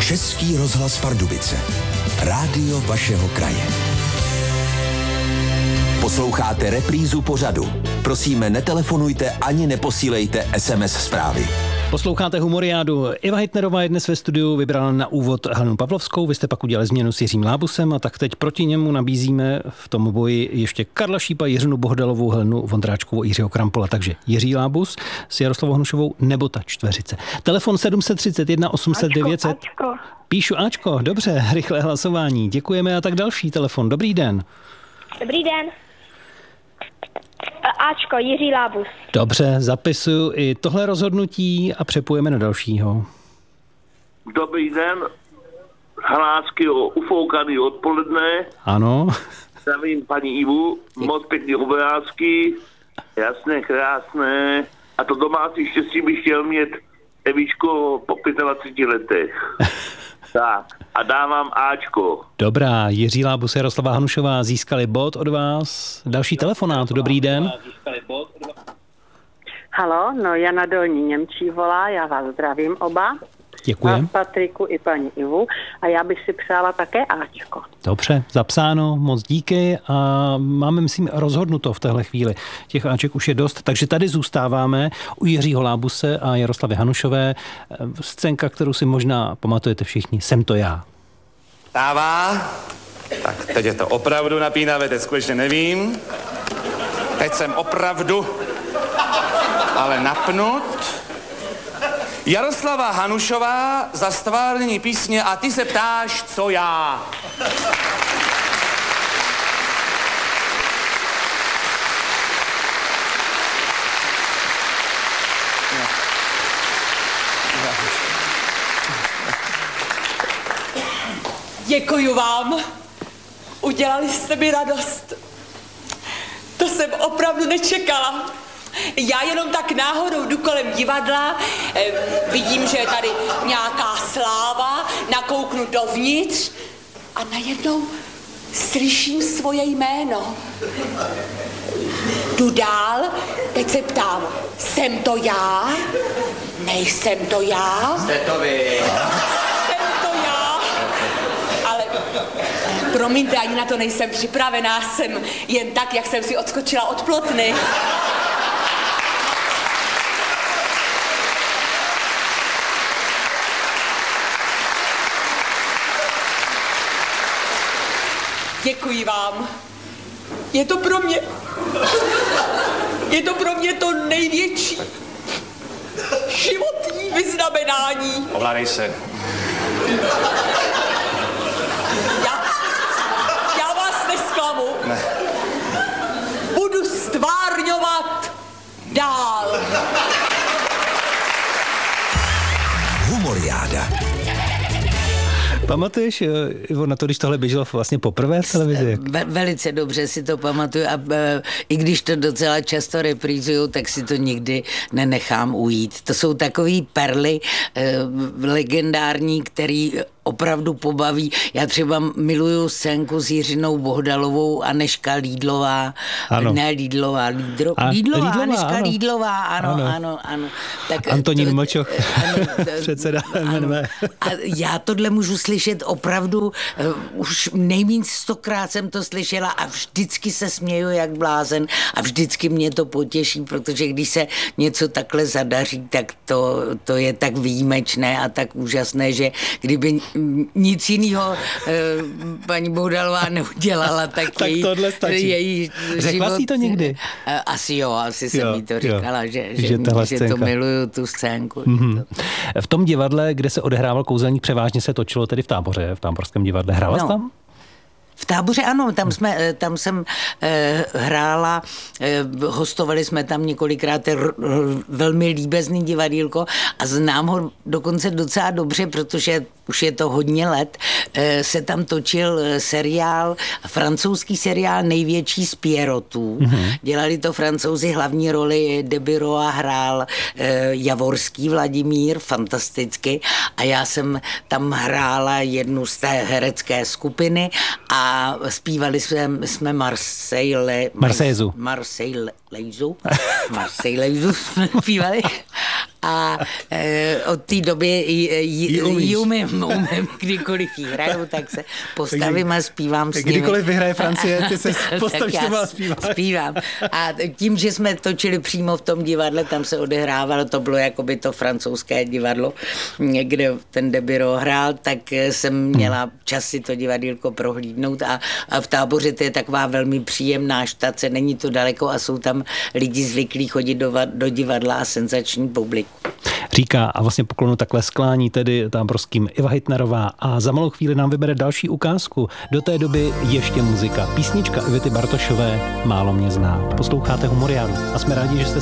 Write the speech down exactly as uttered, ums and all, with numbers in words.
Český rozhlas Pardubice. Rádio vašeho kraje. Posloucháte reprízu pořadu. Prosíme, netelefonujte ani neposílejte es em es zprávy. Posloucháte Humoriádu. Iva Hitnerová je dnes ve studiu, vybrala na úvod Helenu Pavlovskou, vy jste pak udělali změnu s Jiřím Lábusem a tak teď proti němu nabízíme v tom boji ještě Karla Šípa, Jiřinu Bohdalovou, Helenu Vondráčkovou a Jiřího Krampola. Takže Jiří Lábus s Jaroslavou Hanušovou nebo ta čtveřice. Telefon sedm set třicet jedna osm set devět set. Ačko. Píšu Ačko, dobře, rychlé hlasování. Děkujeme a tak další telefon. Dobrý den. Dobrý den. Ačko, Jiří Lábus. Dobře, zapisuju i tohle rozhodnutí a přepujeme na dalšího. Dobrý den, hlásky o ufoukaný odpoledne. Ano. Zdravím paní Ivu, moc pěkný obrázky, jasné, krásné. A to domácí štěstí bych chtěl mít, Evičko, po dvaceti pěti letech. Tak, a dávám Ačko. Dobrá, Jiří Lábus, Jaroslava Hanušová získali bod od vás. Další telefonát, dobrý den. Halo, no Jana Dolní Němčí volá, já vás zdravím oba. Děkujem. Vás, Patriku i paní Ivu a já bych si přála také Ačko. Dobře, zapsáno, moc díky a máme, myslím, rozhodnuto v téhle chvíli. Těch Aček už je dost, takže tady zůstáváme u Jiřího Lábuse a Jaroslavy Hanušové. Scénka, kterou si možná pamatujete všichni, Jsem to já. Tává. Tak teď je to opravdu napínavé, teď skutečně nevím. Teď jsem opravdu ale napnut. Jaroslava Hanušová za stvárnění písně A ty se ptáš, co já. Děkuju vám. Udělali jste mi radost. To jsem opravdu nečekala. Já jenom tak náhodou jdu kolem divadla, eh, vidím, že je tady nějaká sláva, nakouknu dovnitř a najednou slyším svoje jméno. Jdu dál, teď se ptám, jsem to já? Nejsem to já? Jste to vy. Jsem to já? Ale promiňte, ani na to nejsem připravená, jsem jen tak, jak jsem si odskočila od plotny. Děkuji vám. Je to pro mě... Je to pro mě to největší životní vyznamenání. Ovládej se. Já, já vás nesklamu. Ne. Budu stvárňovat dál. Humoriáda. Pamatuješ, Ivo, na to, když tohle běželo vlastně poprvé v televizi? Ve, velice dobře si to pamatuju a e, i když to docela často reprízuju, tak si to nikdy nenechám ujít. To jsou takový perly e, legendární, který opravdu pobaví. Já třeba miluju scénku s Jiřinou Bohdalovou a Nežka Lídlová. Ano. Ne Lídlová, Lídro, A, Lídlová, Lídlová, Nežka ano. Lídlová, ano, ano, Ano. ano. ano. Tak, Antonín to- Mlčoch, ano, to- předseda M N V. A já tohle můžu slyšet opravdu, uh, už nejméně stokrát jsem to slyšela a vždycky se směju jak blázen a vždycky mě to potěší, protože když se něco takhle zadaří, tak to, to je tak výjimečné a tak úžasné, že kdyby nic jiného uh, paní Bohdalová neudělala, tak, Tak její, tohle stačí. její Řekla život... jsi to někdy? Uh, asi jo, asi jsem Jo, jí to jo. říkala, že, Že že, tahle že to scénka. miluju, tu scénku. Mhm. V tom divadle, kde se odehrával kouzelník, převážně se točilo tedy v Táboře, v Táborském divadle. Hrála jsi No. tam? V Táboře ano, tam, jsme, tam jsem eh, hrála, eh, hostovali jsme tam několikrát, to je r- r- velmi líbezný divadýlko a znám ho dokonce docela dobře, protože už je to hodně let, eh, se tam točil seriál, francouzský seriál Největší z Pierrotů. Mm-hmm. Dělali to Francouzi, hlavní roli Debiroa hrál eh, Javorský Vladimír, fantasticky, a já jsem tam hrála jednu z té herecké skupiny a zpívali jsme, jsme Marseille... Marseillaise. Marseillaisu. Marseillaisu jsme zpívali. a e, od té doby ji umím, umím, kdykoliv jí hraju, tak se postavím a zpívám s nimi. Kdykoliv vyhraje Francie, ty se postavíš tomu a zpíváš. Zpívám. A tím, že jsme točili přímo v tom divadle, tam se odehrávalo, to bylo jakoby to francouzské divadlo, kde ten De Biro hrál, tak jsem měla čas si to divadýlko prohlídnout a, a v Táboře to je taková velmi příjemná štace, není to daleko a jsou tam lidi zvyklí chodit do, do divadla a senzační publiku. Říká a vlastně poklonu takhle sklání tedy táborským Iva Heitnerová a za malou chvíli nám vybere další ukázku. Do té doby ještě muzika. Písnička Ivety Bartošové Málo mě zná. Posloucháte Humoriádu a jsme rádi, že jste